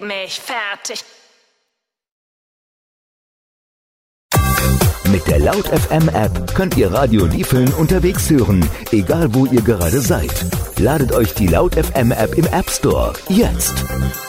mich fertig. Mit der Laut FM App könnt ihr Radio Liefeln unterwegs hören, egal wo ihr gerade seid. Ladet euch die Laut FM App im App Store jetzt.